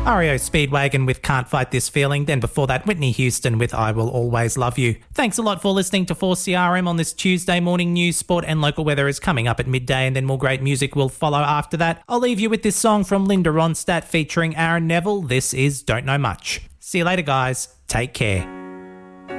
REO Speedwagon with Can't Fight This Feeling, then before that Whitney Houston with I Will Always Love You. Thanks a lot for listening to 4CRM on this Tuesday morning. News, sport and local weather is coming up at midday and then more great music will follow after that. I'll leave you with this song from Linda Ronstadt featuring Aaron Neville. This is Don't Know Much. See you later guys, take care.